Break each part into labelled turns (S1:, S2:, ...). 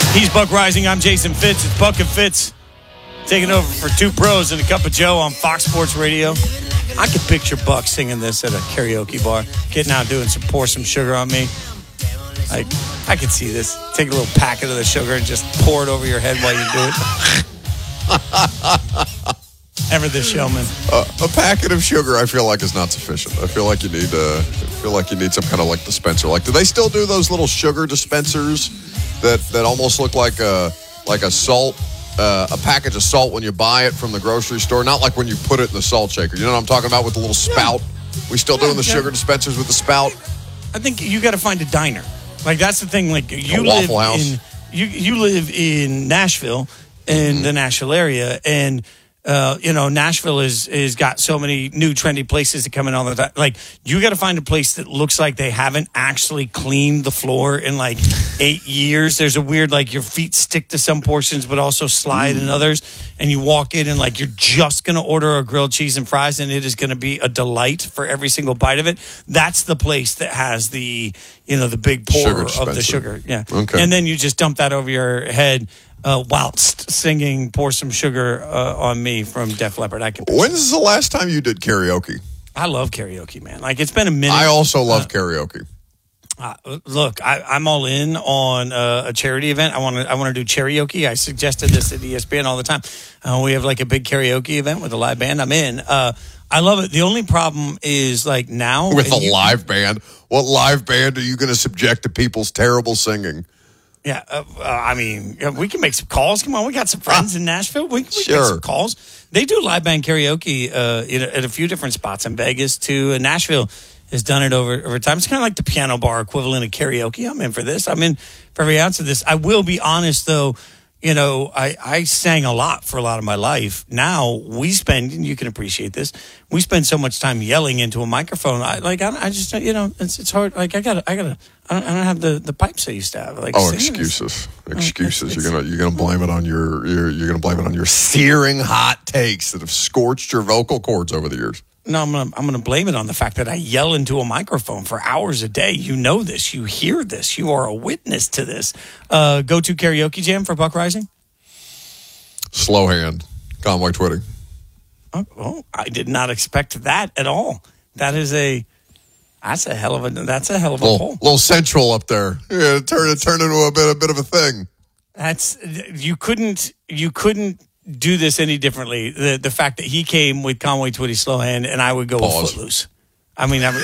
S1: He's Buck Rising. I'm Jason Fitz. It's Buck and Fitz taking over for Two Pros and a Cup of Joe on Fox Sports Radio. I could picture Buck singing this at a karaoke bar, getting out doing some Pour Some Sugar on Me. I could see this. Take a little packet of the sugar and just pour it over your head while you do it. Ever the showman.
S2: A packet of sugar, I feel like, is not sufficient. I feel like you need some kind of like dispenser. Like, do they still do those little sugar dispensers that almost look like a salt, a package of salt when you buy it from the grocery store? Not like when you put it in the salt shaker. You know what I'm talking about with the little spout? Yeah. We still doing the sugar dispensers with the spout?
S1: I think you got to find a diner. Like, that's the thing. Like, you live in you live in Nashville, in the Nashville area, and Nashville is got so many new trendy places that come in all the time. Like, you got to find a place that looks like they haven't actually cleaned the floor in like 8 years. There's a weird, like, your feet stick to some portions but also slide in others, and you walk in and like you're just going to order a grilled cheese and fries and it is going to be a delight for every single bite of it. That's the place that has the big pour of the sugar. Yeah.
S2: Okay.
S1: And then you just dump that over your head. Whilst singing Pour Some Sugar on Me from Def Leppard.
S2: When's the last time you did karaoke?
S1: I love karaoke, man. Like, it's been a minute.
S2: I also love karaoke.
S1: Look, I'm all in on a charity event. I want to do karaoke. I suggested this at ESPN all the time. We have like a big karaoke event with a live band. I'm in. I love it. The only problem is like now
S2: with a live band. What live band are you going to subject to people's terrible singing?
S1: Yeah, we can make some calls. Come on, we got some friends in Nashville. We can make some calls. They do live band karaoke at a few different spots in Vegas, too. And Nashville has done it over time. It's kind of like the piano bar equivalent of karaoke. I'm in for this. I'm in for every ounce of this. I will be honest, though. I sang a lot for a lot of my life. Now we spend, and you can appreciate this, we spend so much time yelling into a microphone. It's hard. Like, I don't have the pipes I used to have. Like,
S2: excuses. You're gonna blame it on your searing hot takes that have scorched your vocal cords over the years.
S1: No, I'm gonna blame it on the fact that I yell into a microphone for hours a day. You know this. You hear this. You are a witness to this. Go-to karaoke jam for Buck Rising?
S2: Slow Hand, Conway Twitty.
S1: Oh, I did not expect that at all. That's a hell of a poll.
S2: Little central up there. Yeah, turn into a bit of a thing.
S1: You couldn't do this any differently. The fact that he came with Conway Twitty Slow Hand and I would go with Footloose. I mean, yeah.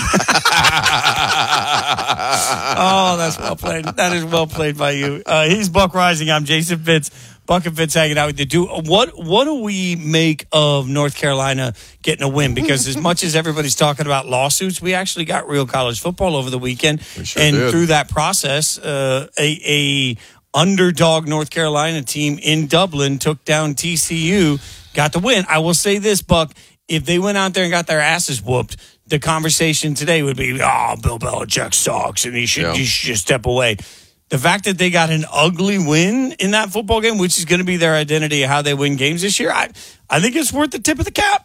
S1: Oh, that's well played. That is well played by you. He's Buck Rising. I'm Jason Fitz. Buck and Fitz hanging out with you. What do we make of North Carolina getting a win? Because as much as everybody's talking about lawsuits, we actually got real college football over the weekend. Through that process, a underdog North Carolina team in Dublin took down TCU, got the win. I will say this, Buck, if they went out there and got their asses whooped, the conversation today would be, Bill Belichick sucks and he should just step away. The fact that they got an ugly win in that football game, which is going to be their identity of how they win games this year, I think it's worth the tip of the cap.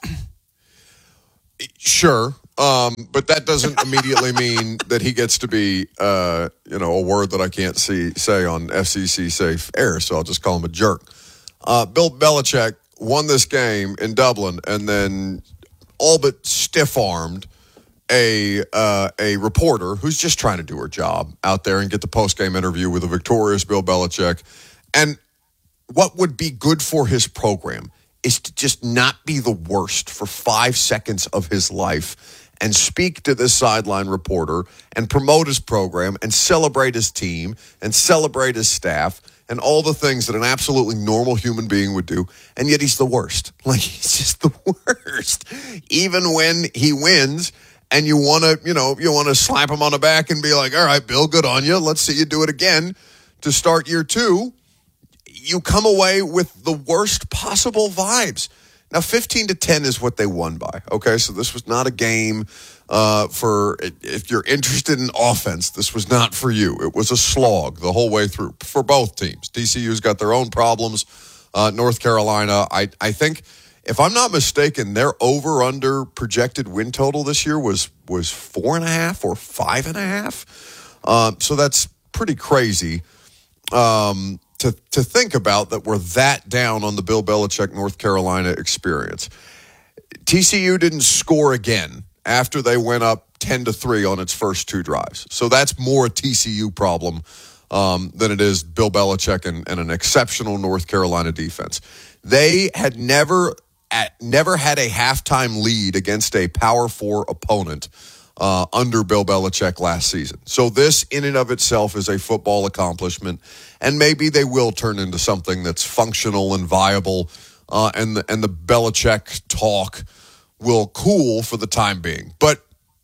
S2: Sure. But that doesn't immediately mean that he gets to be, a word that I can't say on FCC safe air, so I'll just call him a jerk. Bill Belichick won this game in Dublin and then all but stiff-armed a reporter who's just trying to do her job out there and get the post-game interview with a victorious Bill Belichick. And what would be good for his program is to just not be the worst for 5 seconds of his life and speak to this sideline reporter and promote his program and celebrate his team and celebrate his staff and all the things that an absolutely normal human being would do. And yet he's the worst. Like, he's just the worst. Even when he wins and you want to slap him on the back and be like, all right, Bill, good on you. Let's see you do it again to start year 2. You come away with the worst possible vibes. Now, 15-10 is what they won by. Okay, so this was not a game for if you're interested in offense. This was not for you. It was a slog the whole way through for both teams. TCU's got their own problems. North Carolina, I think, if I'm not mistaken, their over/under projected win total this year was 4.5 or 5.5. So that's pretty crazy. to think about that were that down on the Bill Belichick North Carolina experience. TCU didn't score again after they went up 10-3 on its first two drives. So that's more a TCU problem than it is Bill Belichick and an exceptional North Carolina defense. They had never had a halftime lead against a Power 4 opponent under Bill Belichick last season. So this in and of itself is a football accomplishment, and maybe they will turn into something that's functional and viable, and the Belichick talk will cool for the time being. But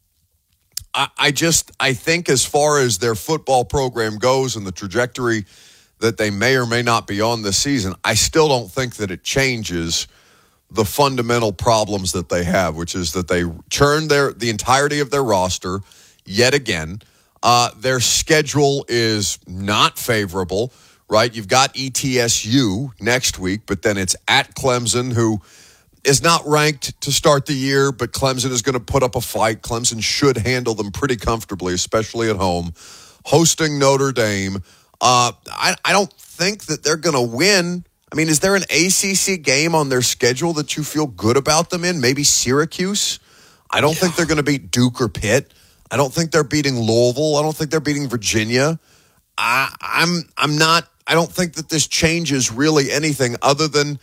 S2: I think as far as their football program goes and the trajectory that they may or may not be on this season, I still don't think that it changes the fundamental problems that they have, which is that they churned the entirety of their roster yet again. Their schedule is not favorable, right? You've got ETSU next week, but then it's at Clemson, who is not ranked to start the year, but Clemson is going to put up a fight. Clemson should handle them pretty comfortably, especially at home. Hosting Notre Dame. I don't think that they're going to win. I mean, is there an ACC game on their schedule that you feel good about them in? Maybe Syracuse? I don't think they're going to beat Duke or Pitt. I don't think they're beating Louisville. I don't think they're beating Virginia. I don't think that this changes really anything other than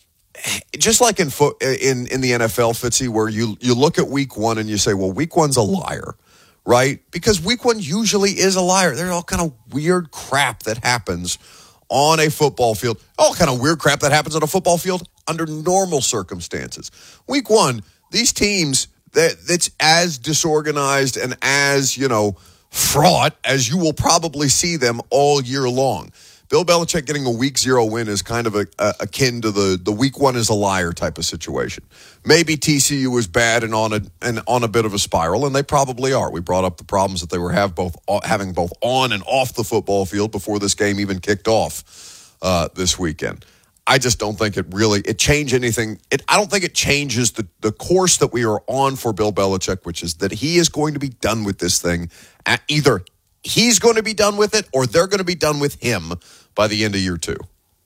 S2: just like in the NFL, Fitzy, where you look at week one and you say, well, week one's a liar, right? Because week one usually is a liar. There's all kind of weird crap that happens on a football field. All kind of weird crap that happens on a football field under normal circumstances. Week one, these teams, that's as disorganized and as, fraught as you will probably see them all year long. Bill Belichick getting a week 0 win is kind of akin to the week one is a liar type of situation. Maybe TCU is bad and on a bit of a spiral, and they probably are. We brought up the problems that they were having both on and off the football field before this game even kicked off this weekend. I just don't think it changed anything. I don't think it changes the course that we are on for Bill Belichick, which is that he is going to be done with this thing. Either he's going to be done with it or they're going to be done with him by the end of year 2.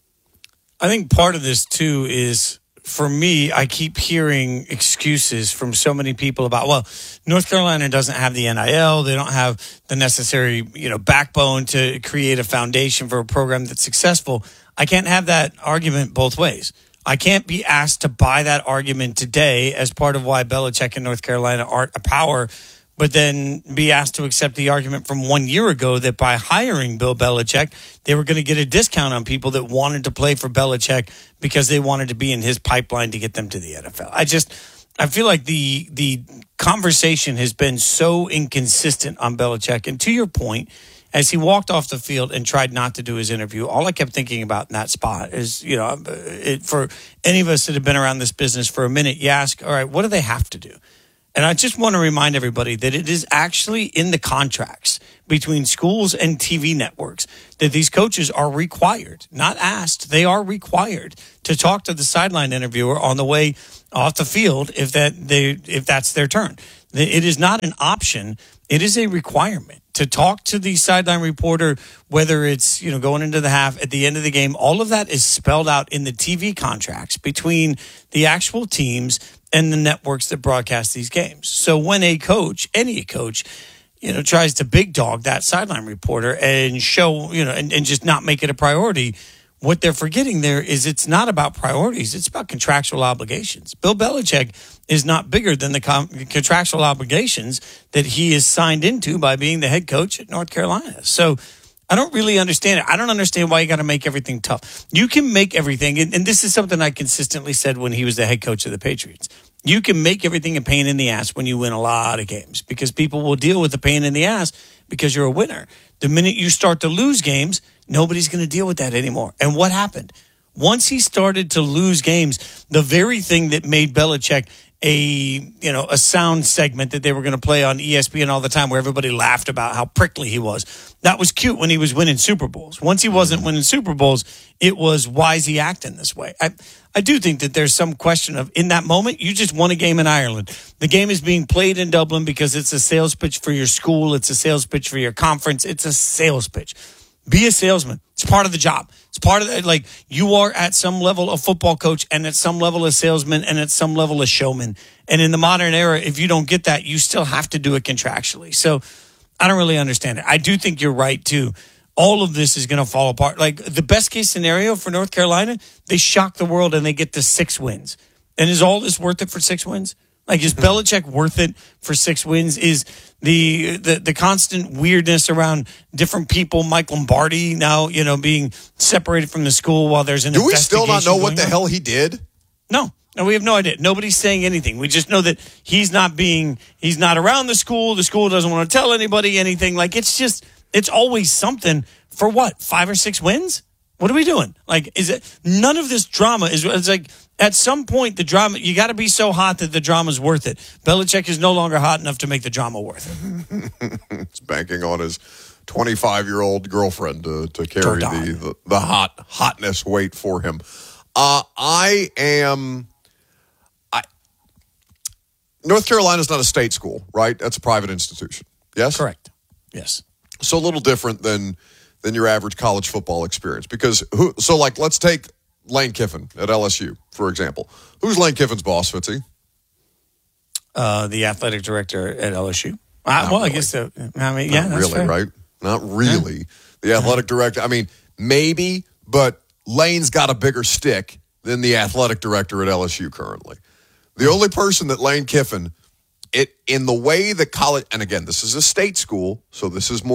S1: I think part of this, too, is, for me, I keep hearing excuses from so many people about, well, North Carolina doesn't have the NIL. They don't have the necessary, backbone to create a foundation for a program that's successful. I can't have that argument both ways. I can't be asked to buy that argument today as part of why Belichick and North Carolina aren't a power, but then be asked to accept the argument from 1 year ago that by hiring Bill Belichick, they were going to get a discount on people that wanted to play for Belichick because they wanted to be in his pipeline to get them to the NFL. I feel like the conversation has been so inconsistent on Belichick. And to your point, as he walked off the field and tried not to do his interview, all I kept thinking about in that spot is, for any of us that have been around this business for a minute, you ask, all right, what do they have to do? And I just want to remind everybody that it is actually in the contracts between schools and TV networks that these coaches are required, not asked, they are required to talk to the sideline interviewer on the way off the field if that's their turn. It is not an option. It is a requirement to talk to the sideline reporter, whether it's, going into the half, at the end of the game. All of that is spelled out in the TV contracts between the actual teams and the networks that broadcast these games. So when a coach, any coach, tries to big dog that sideline reporter and show, and just not make it a priority, what they're forgetting there is it's not about priorities. It's about contractual obligations. Bill Belichick is not bigger than the contractual obligations that he is signed into by being the head coach at North Carolina. So I don't really understand it. I don't understand why you got to make everything tough. You can make everything, and this is something I consistently said when he was the head coach of the Patriots. You can make everything a pain in the ass when you win a lot of games because people will deal with the pain in the ass because you're a winner. The minute you start to lose games, nobody's going to deal with that anymore. And what happened? Once he started to lose games, the very thing that made Belichick a sound segment that they were going to play on ESPN all the time where everybody laughed about how prickly he was. That was cute when he was winning Super Bowls. Once he wasn't winning Super Bowls, it was, why is he acting this way? I do think that there's some question of, in that moment, you just won a game in Ireland. The game is being played in Dublin because it's a sales pitch for your school. It's a sales pitch for your conference. It's a sales pitch. Be a salesman. It's part of the job. It's part of the, like, you are at some level a football coach and at some level a salesman and at some level a showman. And in the modern era, if you don't get that, you still have to do it contractually. So I don't really understand it. I do think you're right, too. All of this is going to fall apart. Like, the best case scenario for North Carolina, they shock the world and they get to 6 wins. And is all this worth it for 6 wins? Like, is Belichick worth it for 6 wins? Is the constant weirdness around different people, Mike Lombardi now, being separated from the school while there's an investigation.
S2: Do we still not know what the hell he did?
S1: No, we have no idea. Nobody's saying anything. We just know that he's not around the school. The school doesn't want to tell anybody anything. Like, it's always something for what, 5 or 6 wins? What are we doing? Like, none of this drama it's like, at some point, the drama, you got to be so hot that the drama's worth it. Belichick is no longer hot enough to make the drama worth it.
S2: It's banking on his 25-year-old girlfriend to carry the hotness weight for him. North Carolina's not a state school, right? That's a private institution. Yes?
S1: Correct. Yes.
S2: So a little different than your average college football experience. Because let's take Lane Kiffin at LSU, for example. Who's Lane Kiffin's boss, Fitzy?
S1: The athletic director at LSU.
S2: Really.
S1: I guess so.
S2: Not
S1: that's
S2: really,
S1: fair.
S2: right? Not really. Yeah. The athletic director, maybe, but Lane's got a bigger stick than the athletic director at LSU currently. The only person that Lane Kiffin, in the way that college, and again, this is a state school, so this is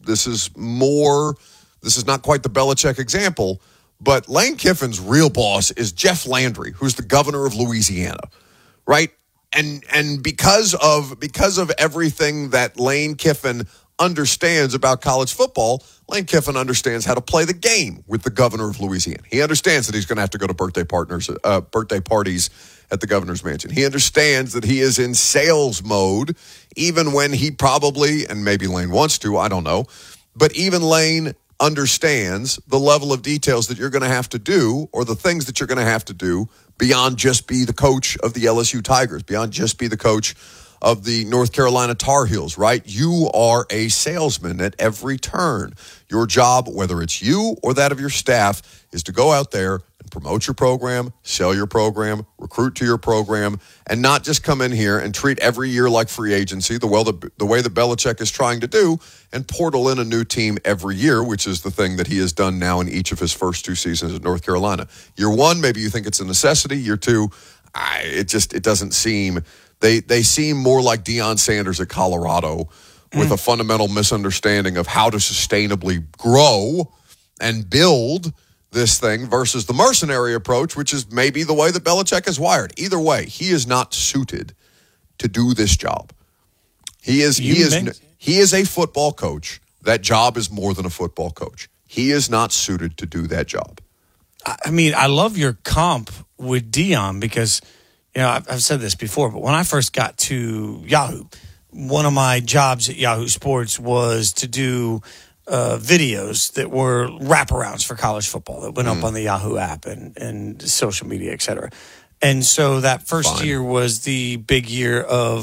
S2: not quite the Belichick example, but Lane Kiffin's real boss is Jeff Landry, who's the governor of Louisiana, right? And because of everything that Lane Kiffin understands about college football, Lane Kiffin understands how to play the game with the governor of Louisiana. He understands that he's going to have to go to birthday parties at the governor's mansion. He understands that he is in sales mode, even when he probably, and maybe Lane wants to, I don't know, but even Lane understands the level of details that you're going to have to do, or the things that you're going to have to do beyond just be the coach of the LSU Tigers, beyond just be the coach of the North Carolina Tar Heels, right? You are a salesman at every turn. Your job, whether it's you or that of your staff, is to go out there and promote your program, sell your program, recruit to your program, and not just come in here and treat every year like free agency, the way that Belichick is trying to do, and portal in a new team every year, which is the thing that he has done now in each of his first 2 seasons at North Carolina. Year 1, maybe you think it's a necessity. Year 2, it doesn't seem... They seem more like Deion Sanders at Colorado with a fundamental misunderstanding of how to sustainably grow and build this thing versus the mercenary approach, which is maybe the way that Belichick is wired. Either way, he is not suited to do this job. He is a football coach. That job is more than a football coach. He is not suited to do that job.
S1: I love your comp with Deion because, I've said this before, but when I first got to Yahoo, one of my jobs at Yahoo Sports was to do videos that were wraparounds for college football that went up on the Yahoo app and social media, et cetera. And so that first year was the big year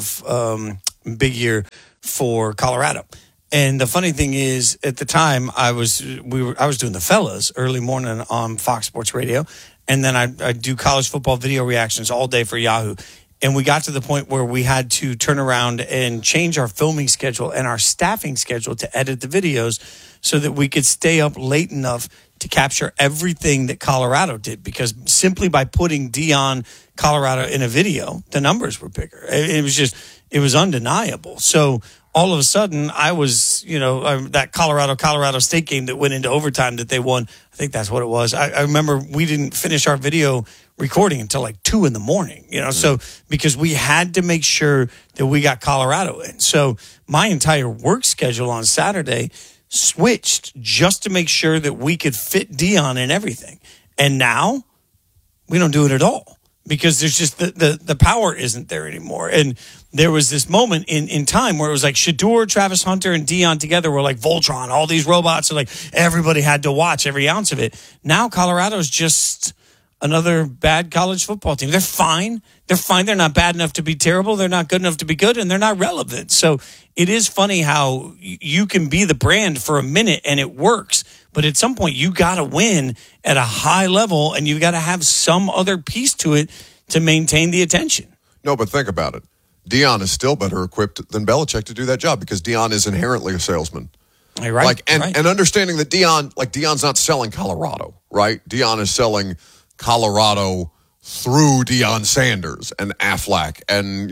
S1: for Colorado. And the funny thing is, at the time, I was doing the Fellas early morning on Fox Sports Radio, and then I do college football video reactions all day for Yahoo. And we got to the point where we had to turn around and change our filming schedule and our staffing schedule to edit the videos so that we could stay up late enough to capture everything that Colorado did. Because simply by putting Deion Colorado in a video, the numbers were bigger. It was undeniable. So all of a sudden, I was, that Colorado State game that went into overtime that they won. I think that's what it was. I remember we didn't finish our video recording until like 2 a.m, so because we had to make sure that we got Colorado in. So my entire work schedule on Saturday switched just to make sure that we could fit Deion in everything. And now we don't do it at all because there's just the power isn't there anymore. And there was this moment in time where it was like Shedeur, Travis Hunter, and Deion together were like Voltron, all these robots, and like everybody had to watch every ounce of it. Now Colorado's just another bad college football team. They're fine. They're not bad enough to be terrible. They're not good enough to be good, and they're not relevant. So it is funny how you can be the brand for a minute and it works, But at some point, you got to win at a high level, and you got to have some other piece to it to maintain the attention.
S2: No, but think about it. Deion is still better equipped than Belichick to do that job because Deion is inherently a salesman.
S1: Right.
S2: And understanding that Deion's not selling Colorado, right? Deion is selling Colorado through Deion Sanders and Aflac and,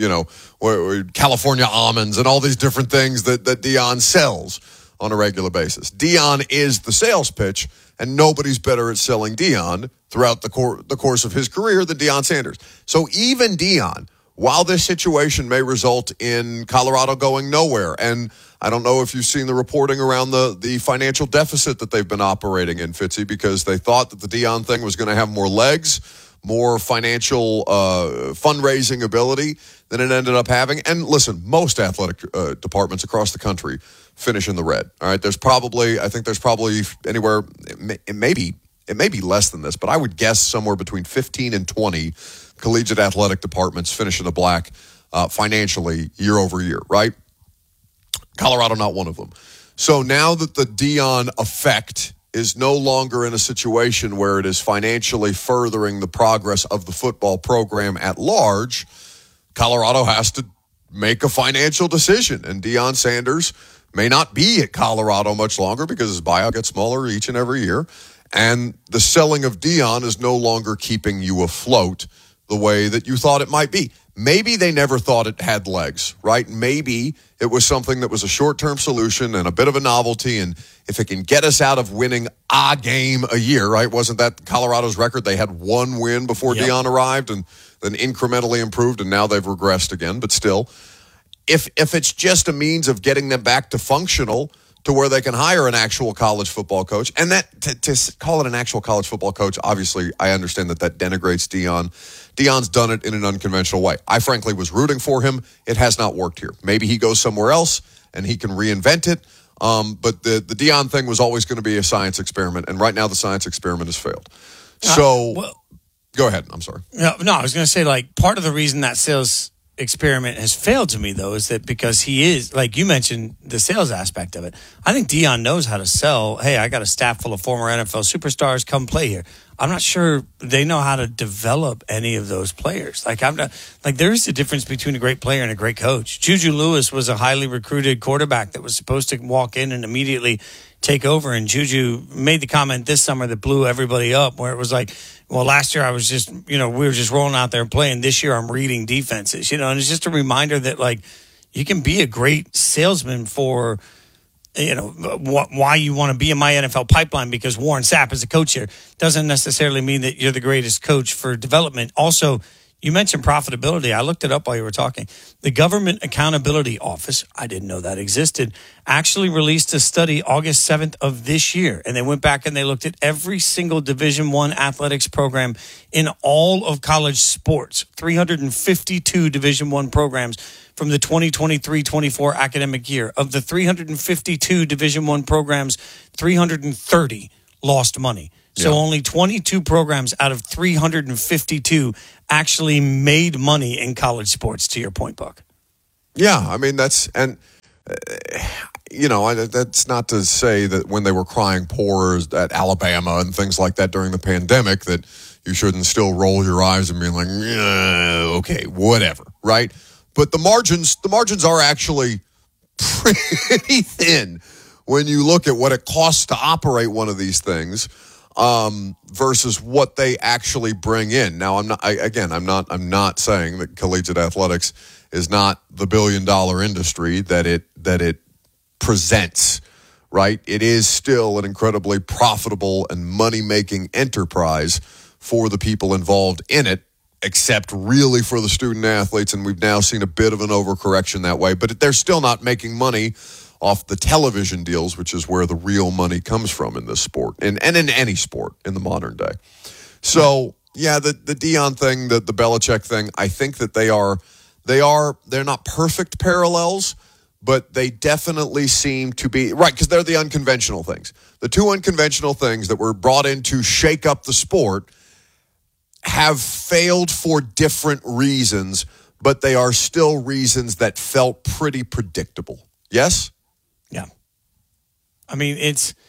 S2: California almonds and all these different things that Deion sells on a regular basis. Deion is the sales pitch, and nobody's better at selling Deion throughout the course of his career than Deion Sanders. So even Deion, while this situation may result in Colorado going nowhere, and I don't know if you've seen the reporting around the financial deficit that they've been operating in, Fitzy, because they thought that the Deion thing was going to have more legs, more financial fundraising ability than it ended up having. And listen, most athletic departments across the country finish in the red. All right, I think there's probably anywhere, it may be less than this, but I would guess somewhere between 15 and 20 collegiate athletic departments finish in the black financially year over year, right? Colorado, not one of them. So now that the Deion effect is no longer in a situation where it is financially furthering the progress of the football program at large, Colorado has to make a financial decision. And Deion Sanders may not be at Colorado much longer because his buyout gets smaller each and every year. And the selling of Deion is no longer keeping you afloat the way that you thought it might be. Maybe they never thought it had legs, right? Maybe it was something that was a short-term solution and a bit of a novelty, and if it can get us out of winning a game a year, right? Wasn't that Colorado's record? They had one win before Deion arrived and then incrementally improved, and now they've regressed again. But still, if it's just a means of getting them back to functional to where they can hire an actual college football coach, and that to call it an actual college football coach, obviously I understand that denigrates Deion. Deion's done it in an unconventional way. I frankly was rooting for him. It has not worked here. Maybe he goes somewhere else and he can reinvent it. But the Deion thing was always going to be a science experiment, and right now the science experiment has failed. So go ahead. I'm sorry.
S1: No, I was going to say, part of the reason that sales experiment has failed to me, though, is that because he is, like you mentioned, the sales aspect of it. I think Deion knows how to sell. Hey, I got a staff full of former NFL superstars. Come play here. I'm not sure they know how to develop any of those players. There's a difference between a great player and a great coach. Juju Lewis was a highly recruited quarterback that was supposed to walk in and immediately take over. And Juju made the comment this summer that blew everybody up, where it was like, well, last year I was just, we were just rolling out there and playing. This year I'm reading defenses, and it's just a reminder that you can be a great salesman for, why you want to be in my NFL pipeline, because Warren Sapp is a coach here doesn't necessarily mean that you're the greatest coach for development. Also, you mentioned profitability. I looked it up while you were talking. The Government Accountability Office, I didn't know that existed, actually released a study August 7th of this year. And they went back and they looked at every single Division I athletics program in all of college sports, 352 Division I programs from the 2023-24 academic year. Of the 352 Division I programs, 330 lost money. So only 22 programs out of 352 actually made money in college sports, to your point, Buck.
S2: Yeah, I mean, that's not to say that when they were crying poor at Alabama and things like that during the pandemic that you shouldn't still roll your eyes and be like, yeah, okay, whatever, right? But the margins are actually pretty thin when you look at what it costs to operate one of these things versus what they actually bring in. Now, I'm not saying that collegiate athletics is not the billion-dollar industry that it presents, right? It is still an incredibly profitable and money-making enterprise for the people involved in it, except really for the student athletes, and we've now seen a bit of an overcorrection that way. But they're still not making money off the television deals, which is where the real money comes from in this sport, and in any sport in the modern day. So, yeah, the Deion thing, the Belichick thing, I think that they're not perfect parallels, but they definitely seem to be, right, because they're the unconventional things. The two unconventional things that were brought in to shake up the sport have failed for different reasons, but they are still reasons that felt pretty predictable. Yes?
S1: Yeah. I mean,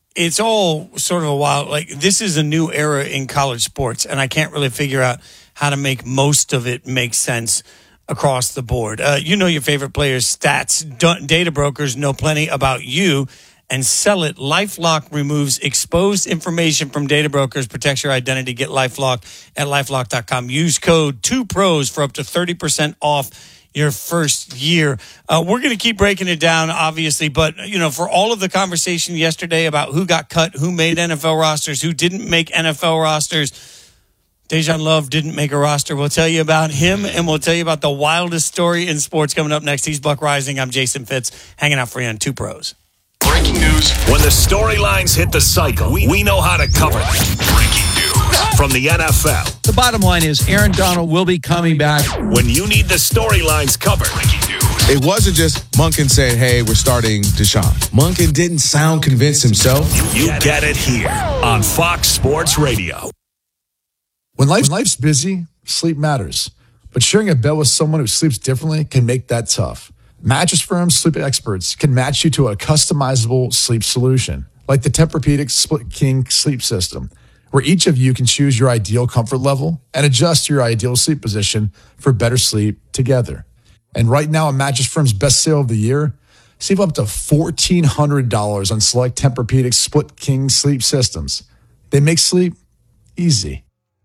S1: it's all sort of a wild, like this is a new era in college sports, and I can't really figure out how to make most of it make sense across the board. You know your favorite players' stats. Data brokers know plenty about you and sell it. LifeLock removes exposed information from data brokers, protects your identity. Get LifeLock at LifeLock.com. Use code 2pros for up to 30% off your first year. We're going to keep breaking it down, obviously, but, for all of the conversation yesterday about who got cut, who made NFL rosters, who didn't make NFL rosters, Dejan Love didn't make a roster. We'll tell you about him, and we'll tell you about the wildest story in sports coming up next. He's Buck Rising. I'm Jason Fitz, hanging out for you on 2 Pros.
S3: Breaking news. When the storylines hit the cycle, we know how to cover them. Breaking news from the NFL.
S4: The bottom line is Aaron Donald will be coming back.
S3: When you need the storylines covered. Breaking news.
S5: It wasn't just Monken saying, hey, we're starting Deshaun. Monken didn't sound convinced himself.
S3: You get it here on Fox Sports Radio.
S6: When life's busy, sleep matters. But sharing a bed with someone who sleeps differently can make that tough. Mattress Firm's sleep experts can match you to a customizable sleep solution, like the Tempur-Pedic Split King sleep system, where each of you can choose your ideal comfort level and adjust your ideal sleep position for better sleep together. And right now, at Mattress Firm's best sale of the year, save up to $1,400 on select Tempur-Pedic Split King sleep systems. They make sleep easy.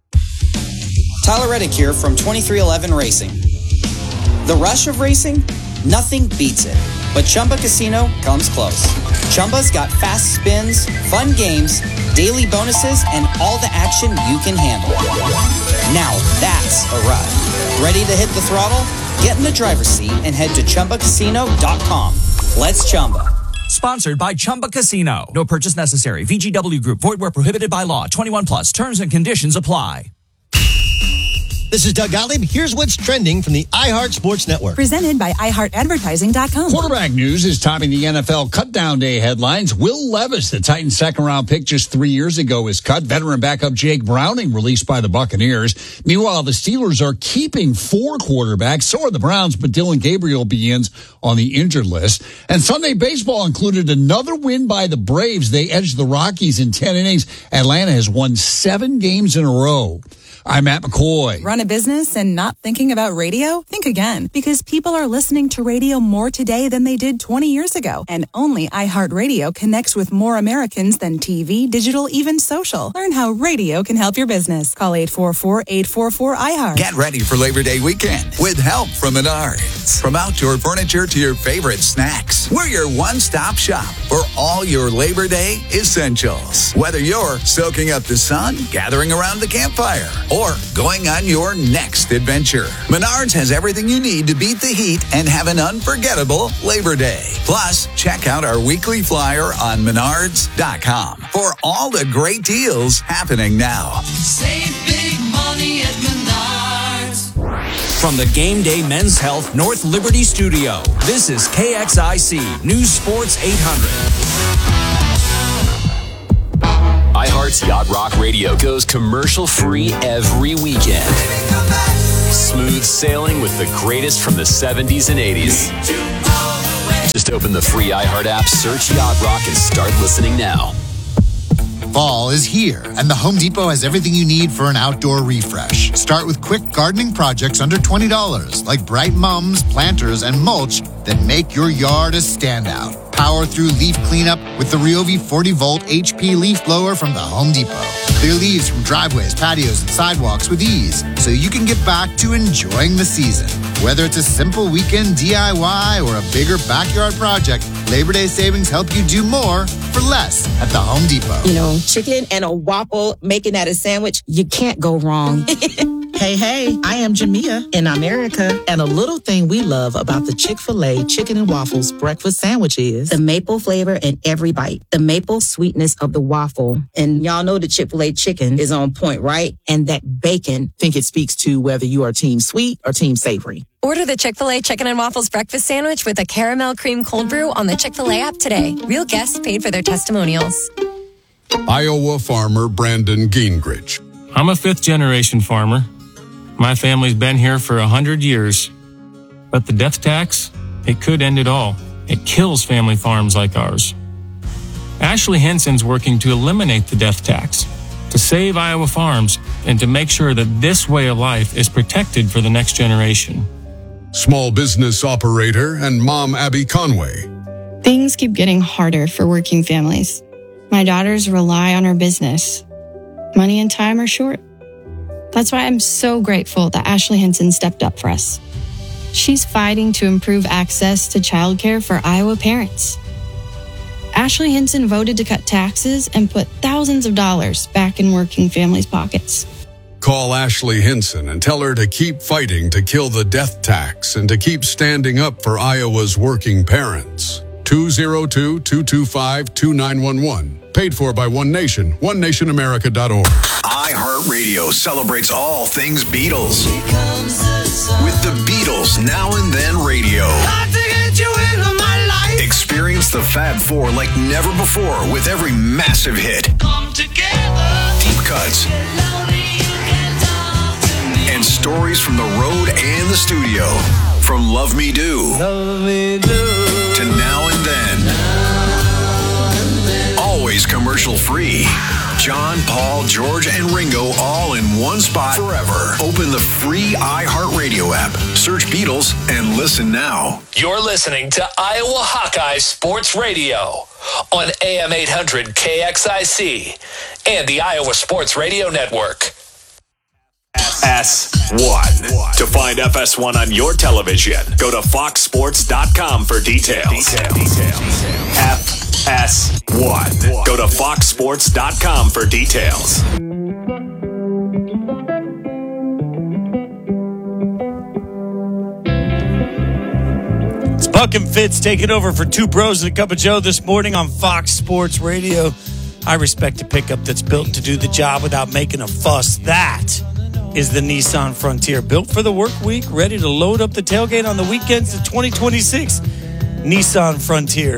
S7: Tyler Reddick here from 2311 Racing. The rush of racing? Nothing beats it. But Chumba Casino comes close. Chumba's got fast spins, fun games, daily bonuses, and all the action you can handle. Now that's a ride. Ready to hit the throttle? Get in the driver's seat and head to ChumbaCasino.com. Let's Chumba.
S8: Sponsored by Chumba Casino. No purchase necessary. VGW Group. Void where prohibited by law. 21 plus. Terms and conditions apply.
S9: This is Doug Gottlieb. Here's what's trending from the iHeart Sports Network.
S10: Presented by iHeartAdvertising.com.
S11: Quarterback news is topping the NFL Cutdown Day headlines. Will Levis, the Titans' second-round pick just 3 years ago, is cut. Veteran backup Jake Browning released by the Buccaneers. Meanwhile, the Steelers are keeping 4 quarterbacks. So are the Browns, but Dylan Gabriel begins on the injured list. And Sunday baseball included another win by the Braves. They edged the Rockies in 10 innings. Atlanta has won 7 games in a row. I'm Matt McCoy.
S10: Run a business and not thinking about radio? Think again, because people are listening to radio more today than they did 20 years ago. And only iHeartRadio connects with more Americans than TV, digital, even social. Learn how radio can help your business. Call 844-844-iHeart.
S12: Get ready for Labor Day weekend with help from Menards. From outdoor furniture to your favorite snacks, we're your one-stop shop for all your Labor Day essentials. Whether you're soaking up the sun, gathering around the campfire, or going on your next adventure, Menards has everything you need to beat the heat and have an unforgettable Labor Day. Plus, check out our weekly flyer on Menards.com for all the great deals happening now.
S13: Save big money at Menards.
S8: From the Game Day Men's Health North Liberty Studio, this is KXIC News Sports 800.
S14: iHeart's Yacht Rock Radio goes commercial-free every weekend. Smooth sailing with the greatest from the 70s and 80s. Just open the free iHeart app, search Yacht Rock, and start listening now.
S15: Fall is here, and the Home Depot has everything you need for an outdoor refresh. Start with quick gardening projects under $20, like bright mums, planters, and mulch that make your yard a standout. Power through leaf cleanup with the Ryobi 40-volt HP leaf blower from the Home Depot. Clear leaves from driveways, patios, and sidewalks with ease, so you can get back to enjoying the season. Whether it's a simple weekend DIY or a bigger backyard project, Labor Day savings help you do more for less at the Home Depot.
S16: You know, chicken and a waffle, making that a sandwich, you can't go wrong.
S17: Hey, I am Jamia in America, and a little thing we love about the Chick-fil-A Chicken and Waffles breakfast sandwich is
S16: the maple flavor in every bite, the maple sweetness of the waffle. And y'all know the Chick-fil-A chicken is on point, right? And that bacon.
S17: Think it speaks to whether you are team sweet or team savory.
S18: Order the Chick-fil-A Chicken and Waffles breakfast sandwich with a caramel cream cold brew on the Chick-fil-A app today. Real guests paid for their testimonials.
S19: Iowa farmer Brandon Gingrich.
S20: I'm a 5th-generation farmer. My family's been here for 100 years. But the death tax, it could end it all. It kills family farms like ours. Ashley Henson's working to eliminate the death tax, to save Iowa farms, and to make sure that this way of life is protected for the next generation.
S19: Small business operator and mom Abby Conway.
S21: Things keep getting harder for working families. My daughters rely on our business. Money and time are short. That's why I'm so grateful that Ashley Henson stepped up for us. She's fighting to improve access to childcare for Iowa parents. Ashley Henson voted to cut taxes and put thousands of dollars back in working families' pockets.
S19: Call Ashley Henson and tell her to keep fighting to kill the death tax and to keep standing up for Iowa's working parents. 202-225-2911. Paid for by One Nation, onenationamerica.org.
S3: iHeartRadio celebrates all things Beatles. With the Beatles Now and Then Radio. Experience the Fab Four like never before with every massive hit. Deep cuts. And stories from the road and the studio. From Love Me Do. To Now and Then. Always commercial free. John, Paul, George, and Ringo all in one spot forever. Open the free iHeartRadio app. Search Beatles and listen now.
S14: You're listening to Iowa Hawkeye Sports Radio on AM 800 KXIC and the Iowa Sports Radio Network.
S3: FS1. To find FS1 on your television, go to foxsports.com for details. FS1. Go to foxsports.com for details.
S1: It's Buck and Fitz taking over for Two Bros and a Cup of Joe this morning on Fox Sports Radio. I respect a pickup that's built to do the job without making a fuss. That is the Nissan Frontier, built for the work week, ready to load up the tailgate on the weekends of 2026. Nissan Frontier.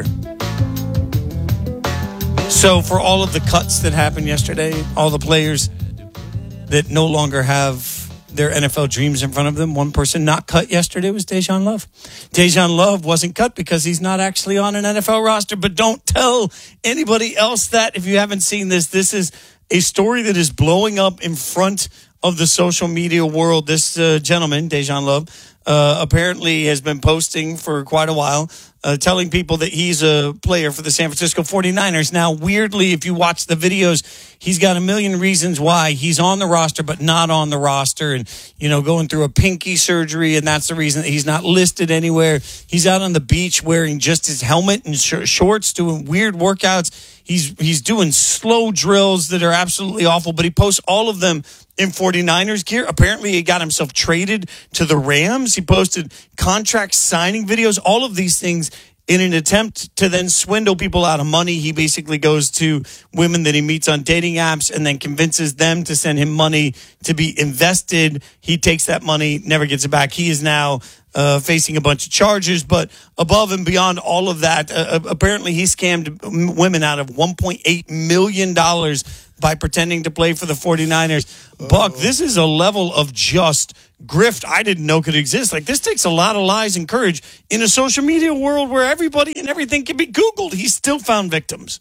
S1: So for all of the cuts that happened yesterday, all the players that no longer have their NFL dreams in front of them, one person not cut yesterday was Dejan Love. Dejan Love wasn't cut because he's not actually on an NFL roster, but don't tell anybody else that if you haven't seen this. This is a story that is blowing up in front of the social media world. This gentleman, Dejan Love, apparently has been posting for quite a while, telling people that he's a player for the San Francisco 49ers. Now, weirdly, if you watch the videos, he's got a million reasons why he's on the roster, but not on the roster. And, you know, going through a pinky surgery, and that's the reason that he's not listed anywhere. He's out on the beach wearing just his helmet and shorts, doing weird workouts. He's doing slow drills that are absolutely awful, but he posts all of them in 49ers gear. Apparently, he got himself traded to the Rams. He posted contract signing videos, all of these things in an attempt to then swindle people out of money. He basically goes to women that he meets on dating apps and then convinces them to send him money to be invested. He takes that money, never gets it back. He is now facing a bunch of charges, but above and beyond all of that, apparently he scammed women out of $1.8 million by pretending to play for the 49ers. Buck, this is a level of just grift I didn't know could exist. Like, this takes a lot of lies and courage in a social media world where everybody and everything can be Googled. He still found victims.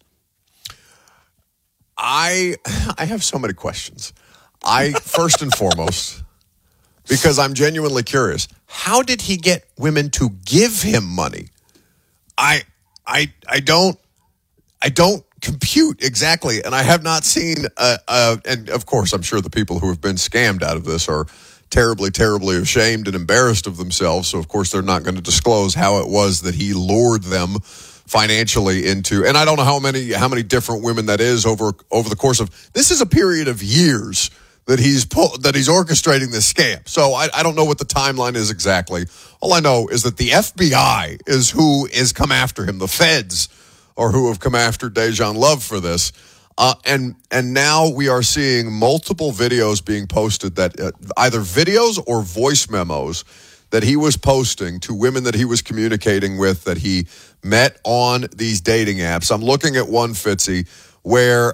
S2: I have so many questions. First and foremost, because I'm genuinely curious, how did he get women to give him money? I don't compute exactly, and I have not seen. And of course, I'm sure the people who have been scammed out of this are terribly, terribly ashamed and embarrassed of themselves. So, of course, they're not going to disclose how it was that he lured them financially into. And I don't know how many different women that is over the course of. This is a period of years that he's orchestrating this scam. So I don't know what the timeline is exactly. All I know is that the FBI is who is come after him. The feds are who have come after Dejan Love for this. And now we are seeing multiple videos being posted that either videos or voice memos that he was posting to women that he was communicating with that he met on these dating apps. I'm looking at one, Fitzy, where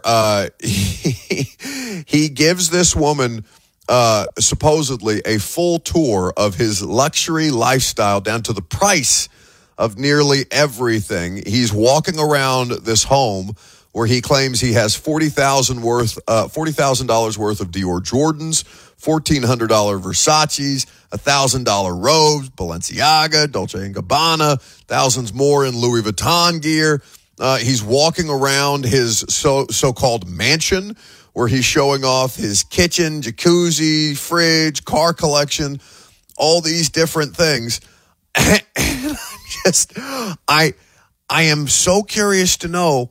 S2: he gives this woman supposedly a full tour of his luxury lifestyle down to the price of nearly everything. He's walking around this home where he claims he has $40,000 worth of Dior Jordans, $1,400 Versace's, $1,000 robes, Balenciaga, Dolce & Gabbana, thousands more in Louis Vuitton gear. He's walking around his so-called mansion where he's showing off his kitchen, jacuzzi, fridge, car collection, all these different things. And I am so curious to know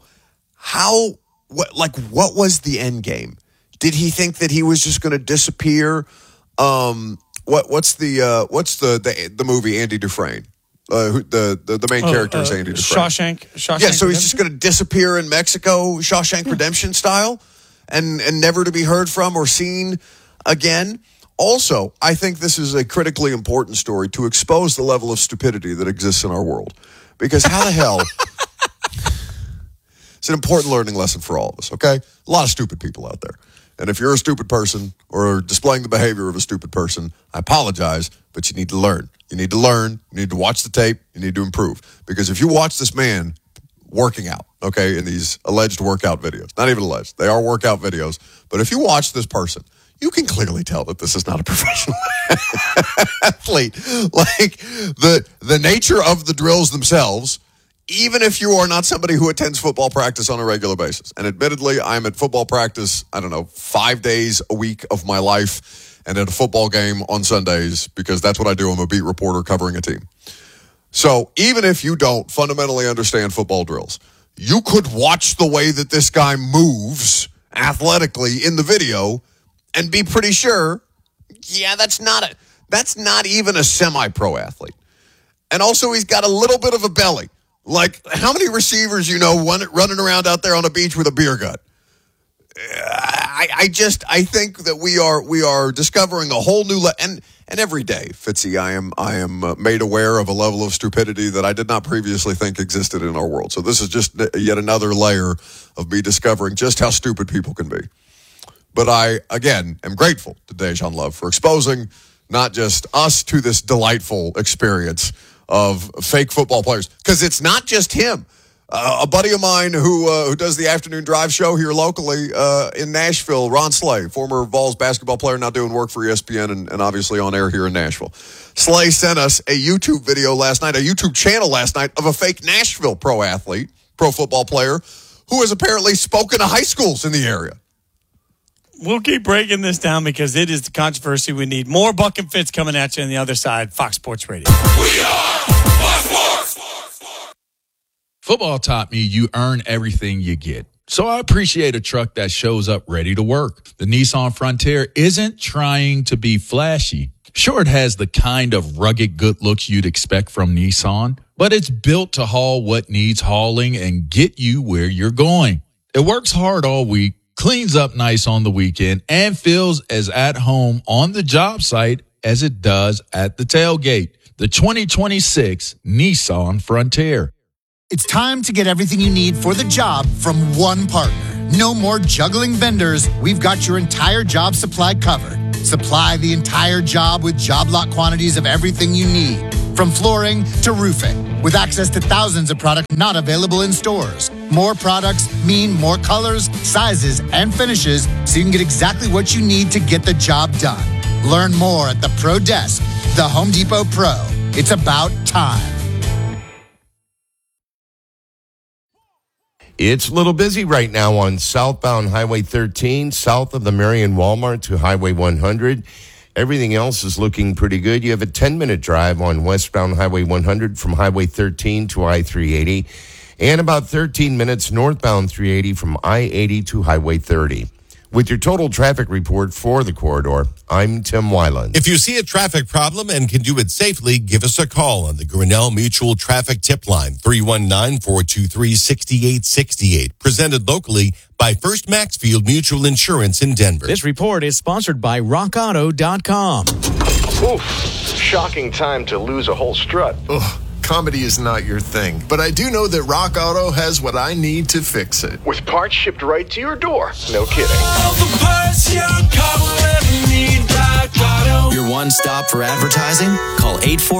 S2: what was the end game? Did he think that he was just going to disappear? What's the movie Andy Dufresne? The main character is Andy Dufresne.
S1: Shawshank.
S2: Yeah, so he's just going to disappear in Mexico, Shawshank Redemption style, and never to be heard from or seen again. Also, I think this is a critically important story to expose the level of stupidity that exists in our world. Because how the hell... It's an important learning lesson for all of us, okay? A lot of stupid people out there. And if you're a stupid person or displaying the behavior of a stupid person, I apologize, but you need to learn. You need to learn. You need to watch the tape. You need to improve. Because if you watch this man working out, okay, in these alleged workout videos, not even alleged, they are workout videos, but if you watch this person, you can clearly tell that this is not a professional athlete. Like, the nature of the drills themselves, even if you are not somebody who attends football practice on a regular basis. And admittedly, I'm at football practice, 5 days a week of my life, and at a football game on Sundays, because that's what I do. I'm a beat reporter covering a team. So even if you don't fundamentally understand football drills, you could watch the way that this guy moves athletically in the video and be pretty sure, yeah, that's not even a semi-pro athlete. And also, he's got a little bit of a belly. Like, how many receivers running around out there on a beach with a beer gut? I think that we are discovering a whole new and every day, Fitzy, I am made aware of a level of stupidity that I did not previously think existed in our world. So this is just yet another layer of me discovering just how stupid people can be. But I, again, am grateful to Dejan Love for exposing not just us to this delightful experience of fake football players. Because it's not just him. A buddy of mine who does the afternoon drive show here locally in Nashville, Ron Slay, former Vols basketball player, now doing work for ESPN and obviously on air here in Nashville. Slay sent us a YouTube video last night, a YouTube channel last night of a fake Nashville pro football player who has apparently spoken to high schools in the area.
S1: We'll keep breaking this down because it is the controversy we need. More Buck and Fitz coming at you on the other side. Fox Sports Radio.
S4: We are Fox Sports.
S5: Football taught me you earn everything you get. So I appreciate a truck that shows up ready to work. The Nissan Frontier isn't trying to be flashy. Sure, it has the kind of rugged good looks you'd expect from Nissan, but it's built to haul what needs hauling and get you where you're going. It works hard all week, cleans up nice on the weekend, and feels as at home on the job site as it does at the tailgate. The 2026 Nissan Frontier.
S15: It's time to get everything you need for the job from one partner. No more juggling vendors. We've got your entire job supply covered. Supply the entire job with job lot quantities of everything you need, from flooring to roofing, with access to thousands of products not available in stores. More products mean more colors, sizes, and finishes, so you can get exactly what you need to get the job done. Learn more at the Pro Desk, the Home Depot Pro. It's about time.
S22: It's a little busy right now on southbound Highway 13, south of the Marion Walmart to Highway 100. Everything else is looking pretty good. You have a 10-minute drive on westbound Highway 100 from Highway 13 to I-380, and about 13 minutes northbound 380 from I-80 to Highway 30. With your total traffic report for the corridor, I'm Tim Weiland.
S23: If you see a traffic problem and can do it safely, give us a call on the Grinnell Mutual Traffic Tip Line, 319-423-6868. Presented locally by First Maxfield Mutual Insurance in Denver.
S8: This report is sponsored by RockAuto.com.
S24: Oof, shocking time to lose a whole strut.
S25: Ugh. Comedy is not your thing, but I do know that Rock Auto has what I need to fix it.
S24: With parts shipped right to your door. No kidding.
S8: Your one stop for advertising? Call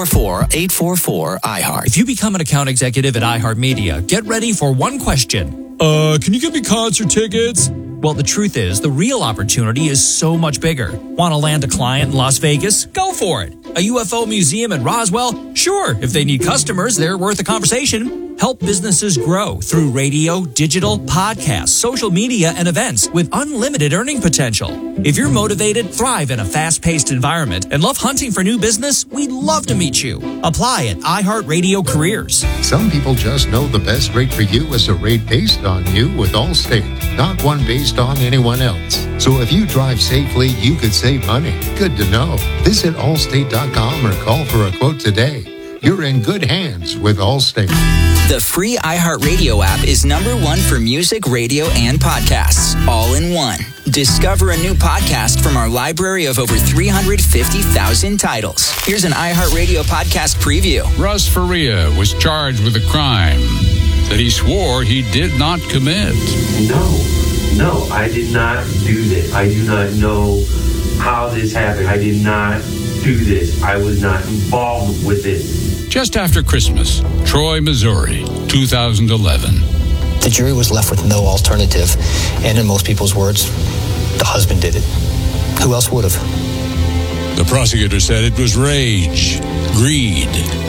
S8: 844-844-iHeart. If you become an account executive at iHeartMedia, get ready for one question.
S6: Can you get me concert tickets?
S8: Well, the truth is, the real opportunity is so much bigger. Want to land a client in Las Vegas? Go for it. A UFO museum in Roswell? Sure. If they need customers, they're worth a conversation. Help businesses grow through radio, digital, podcasts, social media, and events with unlimited earning potential. If you're motivated, thrive in a fast-paced environment, and love hunting for new business, we'd love to meet you. Apply at iHeartRadio Careers.
S7: Some people just know the best rate for you is a rate based on you with Allstate, not one based on anyone else. So if you drive safely, you could save money. Good to know. Visit Allstate.com or call for a quote today. You're in good hands with Allstate.
S9: The free iHeartRadio app is #1 for music, radio, and podcasts, all in one. Discover a new podcast from our library of over 350,000 titles. Here's an iHeartRadio podcast preview.
S10: Russ Faria was charged with a crime that he swore he did not commit.
S11: No, I did not do this. I do not know how this happened. I did not do this. I was not involved with it.
S10: Just after Christmas, Troy, Missouri, 2011.
S26: The jury was left with no alternative, and in most people's words, the husband did it. Who else would have?
S10: The prosecutor said it was rage, greed.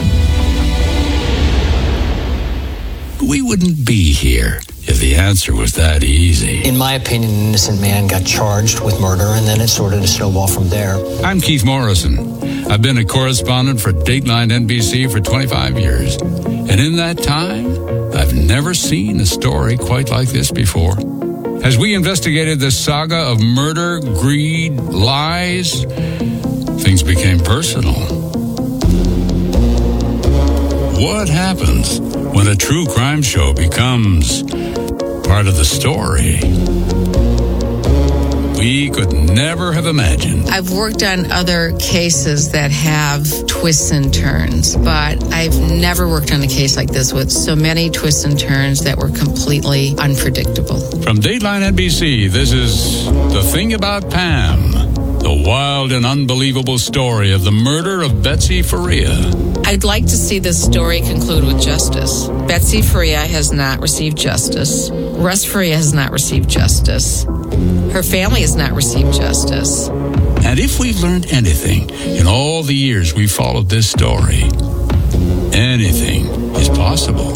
S10: We wouldn't be here if the answer was that easy.
S26: In my opinion, an innocent man got charged with murder, and then it sort of snowballed from there.
S10: I'm Keith Morrison. I've been a correspondent for Dateline NBC for 25 years. And in that time, I've never seen a story quite like this before. As we investigated the saga of murder, greed, lies, things became personal. What happens when a true crime show becomes part of the story? We could never have imagined.
S27: I've worked on other cases that have twists and turns, but I've never worked on a case like this with so many twists and turns that were completely unpredictable.
S10: From Dateline NBC, this is The Thing About Pam, the wild and unbelievable story of the murder of Betsy Faria.
S27: I'd like to see this story conclude with justice. Betsy Faria has not received justice. Russ Faria has not received justice. Her family has not received justice.
S10: And if we've learned anything in all the years we followed this story, anything is possible.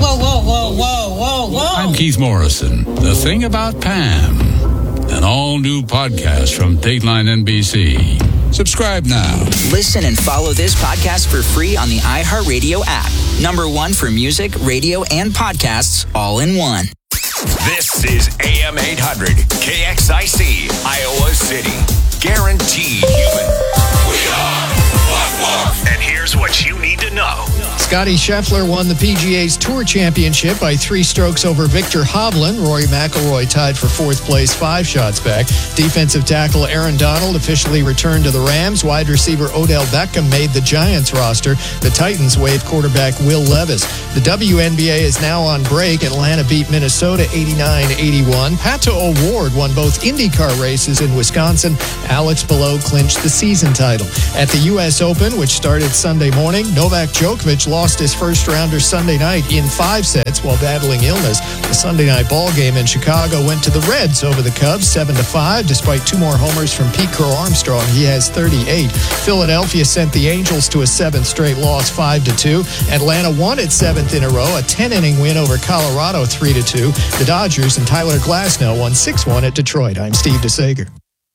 S27: Whoa.
S10: I'm Keith Morrison. The Thing About Pam, an all-new podcast from Dateline NBC. Subscribe now.
S9: Listen and follow this podcast for free on the iHeartRadio app. #1 for music, radio, and podcasts, all in one.
S3: This is AM 800, KXIC, Iowa City. Guaranteed human. We are Buckmark. And here's what you need to know.
S28: Scotty Scheffler won the PGA's Tour Championship by 3 strokes over Victor Hovland. Rory McIlroy tied for 4th place, 5 shots back. Defensive tackle Aaron Donald officially returned to the Rams. Wide receiver Odell Beckham made the Giants roster. The Titans waived quarterback Will Levis. The WNBA is now on break. Atlanta beat Minnesota 89-81. Pato O'Ward won both IndyCar races in Wisconsin. Alex Palou clinched the season title. At the U.S. Open, which started Sunday morning, Novak Djokovic lost his first-rounder Sunday night in 5 sets while battling illness. The Sunday night ball game in Chicago went to the Reds over the Cubs 7-5. Despite 2 more homers from Pete Crow Armstrong, he has 38. Philadelphia sent the Angels to a 7th straight loss 5-2. Atlanta won its 7th in a row, a 10-inning win over Colorado 3-2. The Dodgers and Tyler Glasnow won 6-1 at Detroit. I'm Steve DeSager.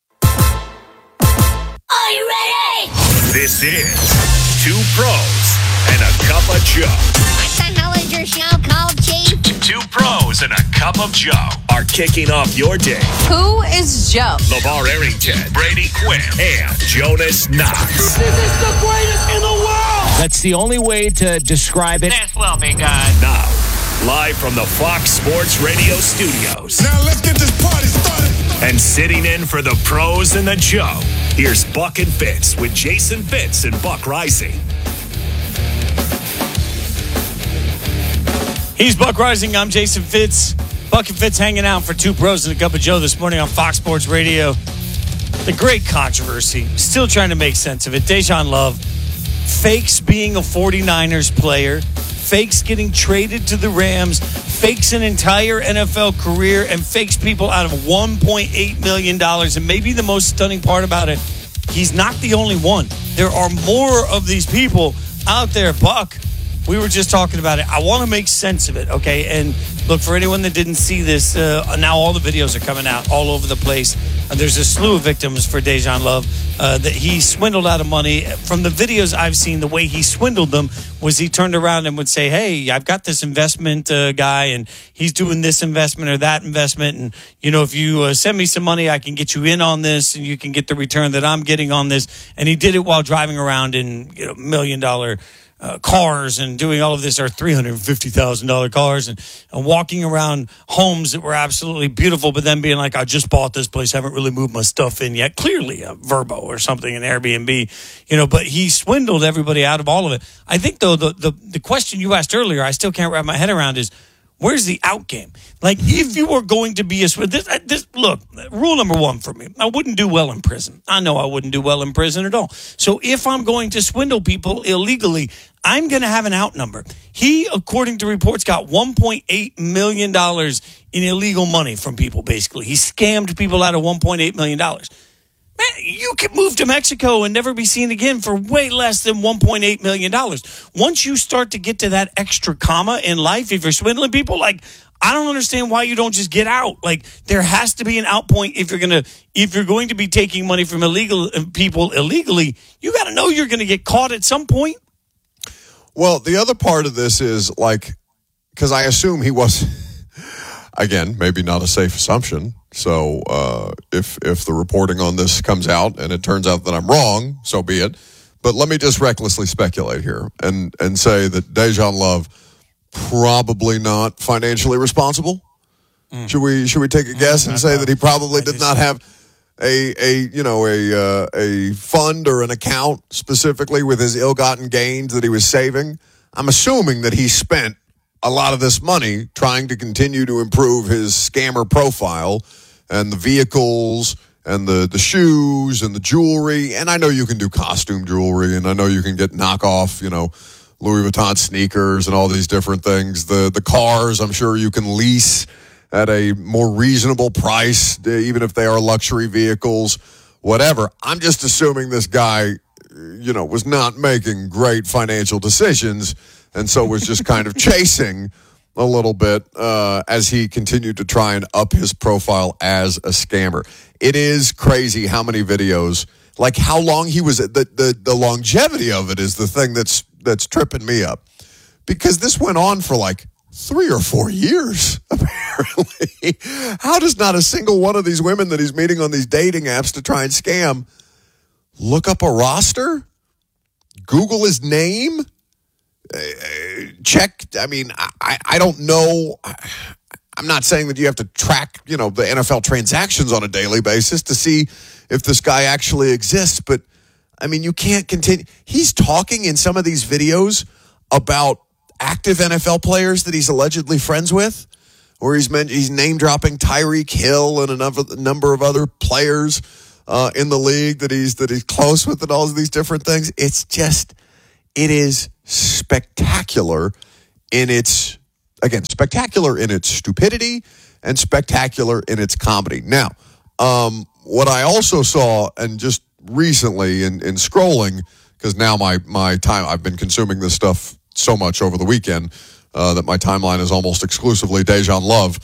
S3: Are you ready? This is 2 Pros and a Cup of Joe.
S29: What the hell is your show called, Chief?
S3: 2 Pros and a Cup of Joe are kicking off your day.
S29: Who is Joe?
S3: LeVar Arrington, Brady Quinn, and Jonas Knox.
S29: This is the greatest in the world!
S30: That's the only way to describe it.
S29: This will be good.
S3: Now, live from the Fox Sports Radio studios.
S4: Now let's get this party started.
S3: And sitting in for the Pros and the Joe, here's Buck and Fitz with Jason Fitz and Buck Rising.
S1: He's Buck Rising. I'm Jason Fitz. Buck and Fitz hanging out for 2 Pros and a Cup of Joe this morning on Fox Sports Radio. The great controversy. Still trying to make sense of it. Dejan Love fakes being a 49ers player, fakes getting traded to the Rams, fakes an entire NFL career, and fakes people out of $1.8 million. And maybe the most stunning part about it, he's not the only one. There are more of these people out there. Buck, we were just talking about it. I want to make sense of it, okay? And look, for anyone that didn't see this, now all the videos are coming out all over the place. There's a slew of victims for Dejan Love that he swindled out of money. From the videos I've seen, the way he swindled them was he turned around and would say, hey, I've got this investment guy, and he's doing this investment or that investment. And, you know, if you send me some money, I can get you in on this, and you can get the return that I'm getting on this. And he did it while driving around in, $1 million cars and doing all of this, or $350,000 cars, and walking around homes that were absolutely beautiful, but then being like, I just bought this place, haven't really moved my stuff in yet. Clearly a Verbo or something, an Airbnb, but he swindled everybody out of all of it. I think, though, the question you asked earlier, I still can't wrap my head around is, where's the out game? Like, if you were going to be look, rule number one for me, I wouldn't do well in prison. I know I wouldn't do well in prison at all. So if I'm going to swindle people illegally, I'm going to have an out number. He, according to reports, got $1.8 million in illegal money from people, basically. He scammed people out of $1.8 million. Man, you can move to Mexico and never be seen again for way less than $1.8 million. Once you start to get to that extra comma in life, if you're swindling people, like, I don't understand why you don't just get out. Like, there has to be an out point if you're going to be taking money from illegal people illegally. You got to know you're going to get caught at some point.
S2: Well, the other part of this is, like, because I assume he was, again, maybe not a safe assumption. So if the reporting on this comes out and it turns out that I'm wrong, so be it. But let me just recklessly speculate here and say that Dejan Love probably not financially responsible. Should we take a guess and say that he probably did not have a fund or an account specifically with his ill-gotten gains that he was saving? I'm assuming that he spent a lot of this money trying to continue to improve his scammer profile and the vehicles and the shoes and the jewelry. And I know you can do costume jewelry, and I know you can get knockoff, Louis Vuitton sneakers and all these different things. The cars, I'm sure you can lease at a more reasonable price, even if they are luxury vehicles, whatever. I'm just assuming this guy, was not making great financial decisions, and so was just kind of chasing a little bit as he continued to try and up his profile as a scammer. It is crazy how many videos, like how long he was, the longevity of it is the thing that's tripping me up. Because this went on for like 3 or 4 years, apparently. How does not a single one of these women that he's meeting on these dating apps to try and scam look up a roster? Google his name? Check. I mean, I don't know. I'm not saying that you have to track, the NFL transactions on a daily basis to see if this guy actually exists. But, I mean, you can't continue. He's talking in some of these videos about active NFL players that he's allegedly friends with, or he's name-dropping Tyreek Hill and a number of other players in the league that he's close with and all of these different things. It is spectacular in its stupidity and spectacular in its comedy. Now, what I also saw, and just recently in scrolling, because now my time, I've been consuming this stuff so much over the weekend that my timeline is almost exclusively Dejan Love.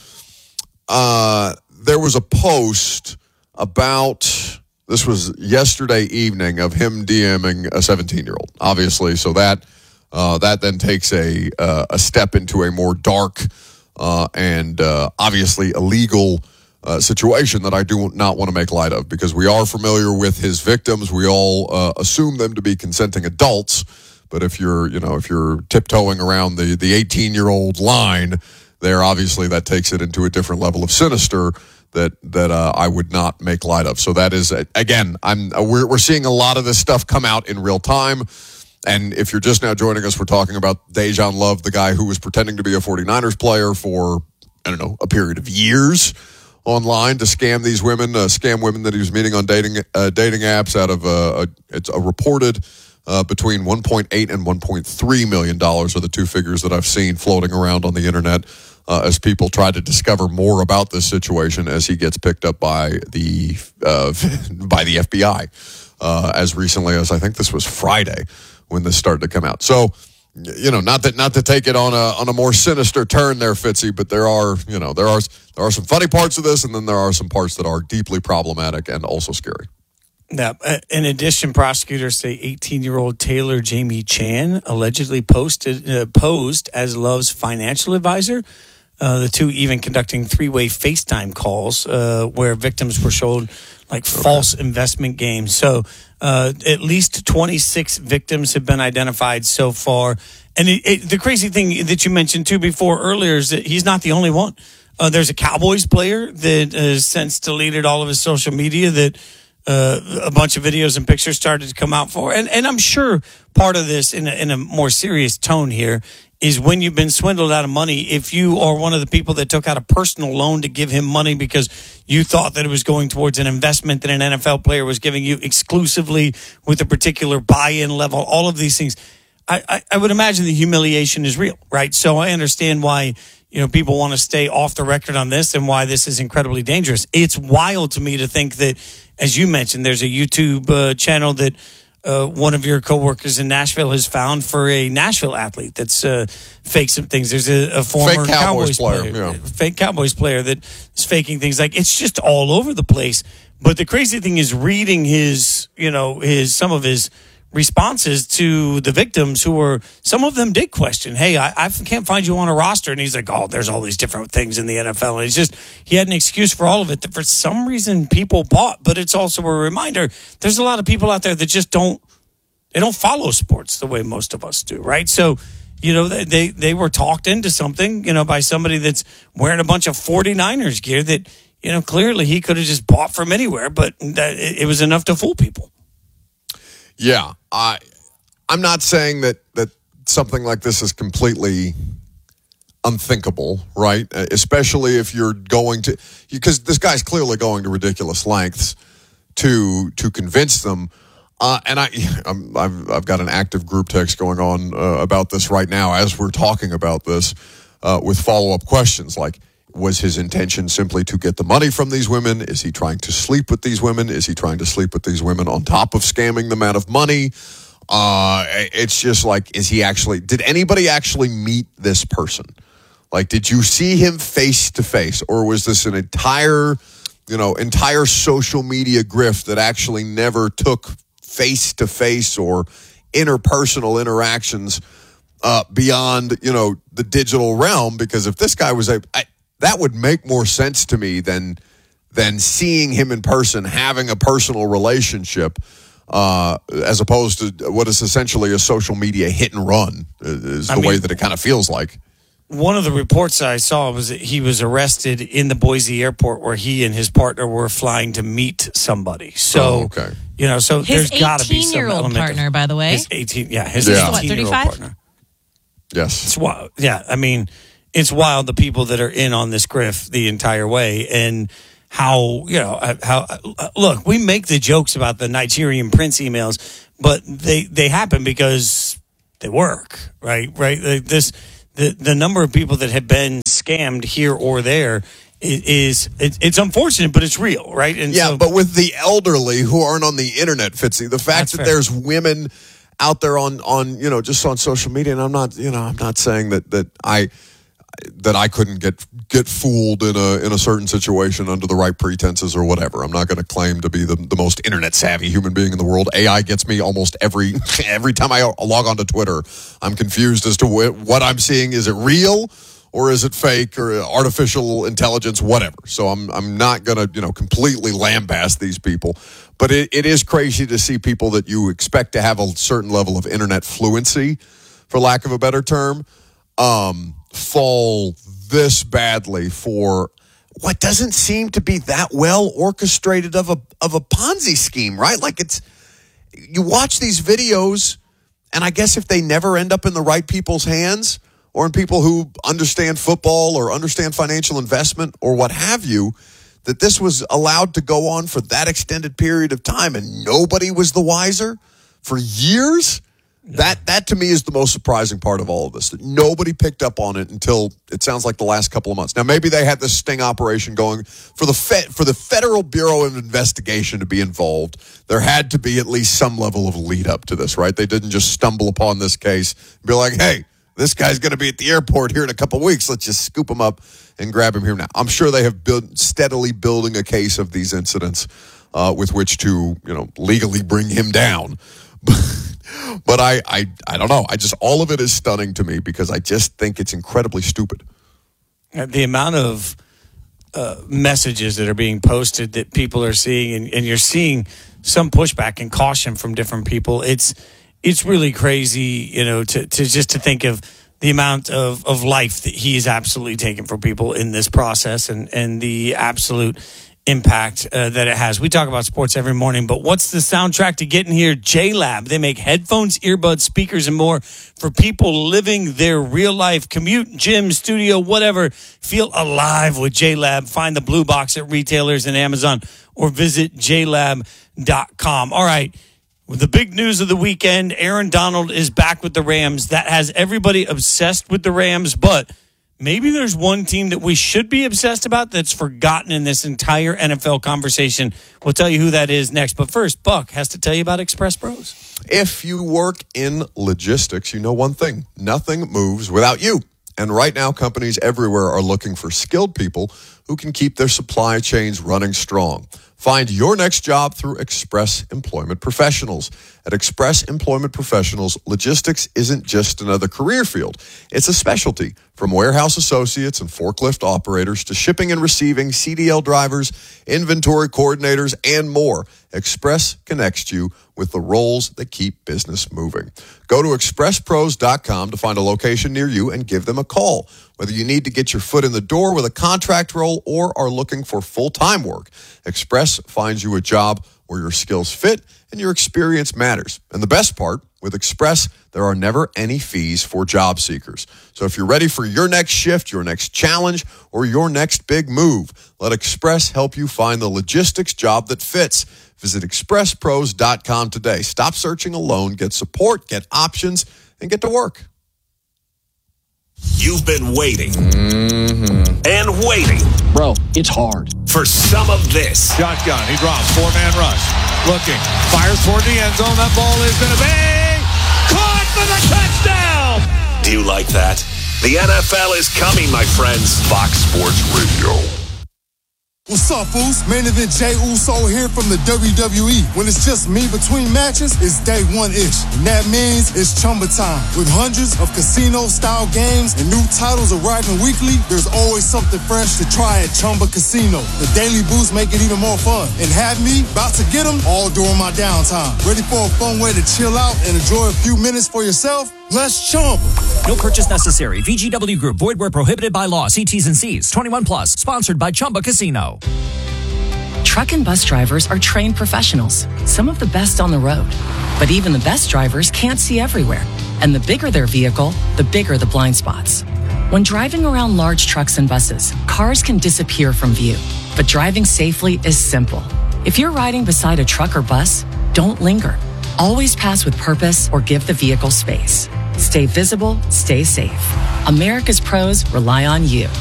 S2: There was a post about, this was yesterday evening, of him DMing a 17-year-old, obviously, so that then takes a step into a more dark and obviously illegal situation that I do not want to make light of, because we are familiar with his victims. We all assume them to be consenting adults, but if you're tiptoeing around the 18-year-old line there, obviously that takes it into a different level of sinister that I would not make light of. So that is, again, we're seeing a lot of this stuff come out in real time. And if you're just now joining us, we're talking about Dejan Love, the guy who was pretending to be a 49ers player for, a period of years online to scam these women, scam women that he was meeting on dating apps out of it's a reported between $1.8 and $1.3 million are the two figures that I've seen floating around on the internet as people try to discover more about this situation as he gets picked up by the FBI as recently as I think this was Friday when this started to come out. So, not to take it on a more sinister turn there, Fitzy, but there are some funny parts of this, and then there are some parts that are deeply problematic and also scary.
S1: Yeah. In addition, prosecutors say 18-year-old Taylor Jamie Chan allegedly posed as Love's financial advisor. The two even conducting three-way FaceTime calls where victims were shown false investment games. So at least 26 victims have been identified so far. And the crazy thing that you mentioned too earlier is that he's not the only one. There's a Cowboys player that has since deleted all of his social media that a bunch of videos and pictures started to come out for. And I'm sure part of this in a more serious tone here is when you've been swindled out of money, if you are one of the people that took out a personal loan to give him money because you thought that it was going towards an investment that an NFL player was giving you exclusively with a particular buy-in level, all of these things, I would imagine the humiliation is real, right? So I understand why people want to stay off the record on this and why this is incredibly dangerous. It's wild to me to think that, as you mentioned, there's a YouTube channel that one of your coworkers in Nashville has found for a Nashville athlete that's faked some things. There's a former
S2: fake Cowboys player,
S1: fake Cowboys player that's faking things. It's just all over the place. But the crazy thing is reading some of his responses to the victims who were, some of them did question, hey, I can't find you on a roster. And he's like, oh, there's all these different things in the NFL. And it's just, he had an excuse for all of it that for some reason people bought. But it's also a reminder, there's a lot of people out there that just don't follow sports the way most of us do, right? So, they were talked into something, by somebody that's wearing a bunch of 49ers gear that, clearly he could have just bought from anywhere, but it was enough to fool people.
S2: Yeah, I'm not saying that something like this is completely unthinkable, right? Especially if you're going to, because this guy's clearly going to ridiculous lengths to convince them. And I've got an active group text going on about this right now as we're talking about this with follow-up questions like, was his intention simply to get the money from these women? Is he trying to sleep with these women? Is he trying to sleep with these women on top of scamming them out of money? It's just like, did anybody actually meet this person? Like, did you see him face to face? Or was this an entire social media grift that actually never took face to face or interpersonal interactions beyond, the digital realm? Because if this guy was that would make more sense to me than seeing him in person, having a personal relationship, as opposed to what is essentially a social media hit and run is the way that it kind of feels like.
S1: One of the reports I saw was that he was arrested in the Boise airport where he and his partner were flying to meet somebody. So, so
S5: his
S1: there's got to be some
S5: 18-year-old partner, by the way.
S1: His 18-year-old partner.
S2: Yes.
S1: It's wild. Yeah, it's wild the people that are in on this grift the entire way and how look, we make the jokes about the Nigerian prince emails, but they happen because they work, right? The number of people that have been scammed here or there it's unfortunate, but it's real, right? And
S2: but with the elderly who aren't on the internet, Fitzy, the fact that there's women out there on just on social media, and I'm not saying that I couldn't get fooled in a certain situation under the right pretenses or whatever. I'm not going to claim to be the most internet savvy human being in the world. AI gets me almost every time I log onto Twitter. I'm confused as to what I'm seeing. Is it real or is it fake or artificial intelligence? Whatever. So I'm not going to completely lambaste these people. But it is crazy to see people that you expect to have a certain level of internet fluency, for lack of a better term, fall this badly for what doesn't seem to be that well orchestrated of a Ponzi scheme, right? Like you watch these videos, and I guess if they never end up in the right people's hands or in people who understand football or understand financial investment or what have you, that this was allowed to go on for that extended period of time and nobody was the wiser for years. That to me is the most surprising part of all of this, that nobody picked up on it until it sounds like the last couple of months. Now, maybe they had this sting operation going for the Federal Bureau of Investigation to be involved. There had to be at least some level of lead up to this, right? They didn't just stumble upon this case and be like, hey, this guy's going to be at the airport here in a couple of weeks. Let's just scoop him up and grab him here now. I'm sure they have been steadily building a case of these incidents with which to, legally bring him down. But I don't know. All of it is stunning to me because I just think it's incredibly stupid.
S1: The amount of messages that are being posted that people are seeing, and you're seeing some pushback and caution from different people. It's really crazy, to think of the amount of life that he is absolutely taking for people in this process and the absolute impact that it has. We talk about sports every morning, but what's the soundtrack to getting here? JLab. They make headphones, earbuds, speakers, and more for people living their real life commute, gym, studio, whatever. Feel alive with JLab. Find the blue box at retailers and Amazon or visit jlab.com. All right. With the big news of the weekend, Aaron Donald is back with the Rams. That has everybody obsessed with the Rams, but maybe there's one team that we should be obsessed about that's forgotten in this entire NFL conversation. We'll tell you who that is next. But first, Buck has to tell you about Express Pros.
S2: If you work in logistics, you know one thing. Nothing moves without you. And right now, companies everywhere are looking for skilled people who can keep their supply chains running strong. Find your next job through Express Employment Professionals. At Express Employment Professionals, logistics isn't just another career field. It's a specialty, from warehouse associates and forklift operators to shipping and receiving, CDL drivers, inventory coordinators, and more. Express connects you with the roles that keep business moving. Go to expresspros.com to find a location near you and give them a call. Whether you need to get your foot in the door with a contract role or are looking for full-time work, Express finds you a job where your skills fit and your experience matters. And the best part, with Express, there are never any fees for job seekers. So if you're ready for your next shift, your next challenge, or your next big move, let Express help you find the logistics job that fits. Visit expresspros.com today. Stop searching alone, get support, get options, and get to work.
S5: You've been waiting and waiting.
S30: Bro, it's hard.
S5: For some of this.
S4: Shotgun. He drops. 4-man rush. Looking. Fires toward the end zone. That ball is going to be caught for the touchdown.
S5: Do you like that? The NFL is coming, my friends. Fox Sports Radio.
S4: What's up, fools? Main event Jey Uso here from the WWE. When it's just me between matches, it's day one-ish. And that means it's Chumba time. With hundreds of casino-style games and new titles arriving weekly, there's always something fresh to try at Chumba Casino. The daily boosts make it even more fun. And have me about to get them all during my downtime. Ready for a fun way to chill out and enjoy a few minutes for yourself? Let's Chumba.
S8: No purchase necessary. VGW Group. Void where prohibited by law. See T's and C's. 21 plus. Sponsored by Chumba Casino.
S12: Truck and bus drivers are trained professionals, some of the best on the road. But even the best drivers can't see everywhere. And the bigger their vehicle, the bigger the blind spots. When driving around large trucks and buses, cars can disappear from view. But driving safely is simple. If you're riding beside a truck or bus, don't linger. Always pass with purpose or give the vehicle space. Stay visible, stay safe. America's pros rely on you.